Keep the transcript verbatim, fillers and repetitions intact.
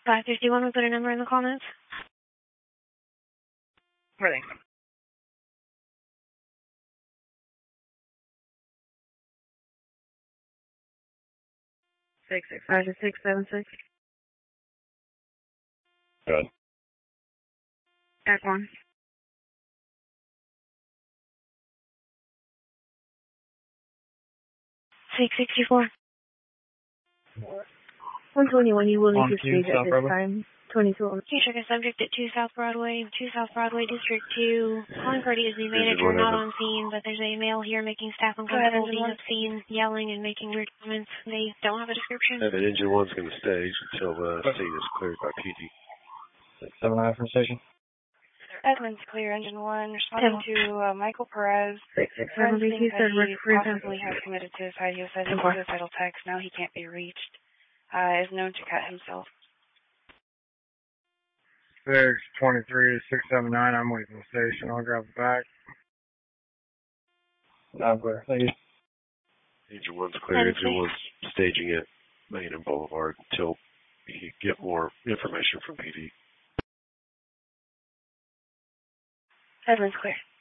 five fifty-one, we put a number in the comments. Ready. Six six five six seven six. Good. Back one. six sixty-four. one twenty-one, you will need to stage at South this Broadway. time. twenty-two. You check a subject at two South Broadway, two South Broadway, District two. Calling courteously Engine manager, one not over. on scene, but there's a male here making staff ahead, uncomfortable, engine being one. obscene, yelling, and making weird comments. They don't have a description. And then engine one's going to stage until the scene is cleared by P D. six seven nine from station. Edmonds clear, engine one, responding to uh, Michael Perez. six six Friends seven B think T that said work he for your possibly has committed suicide. He was sent a suicidal text. Now he can't be reached. Uh, is known to cut himself. six twenty-three six seven nine, I'm waiting the station. I'll grab it back. I'm clear. Thank you. Engine one's clear. Ten Engine one's staging at Main and Boulevard until he get more information from P D. Edmonds clear.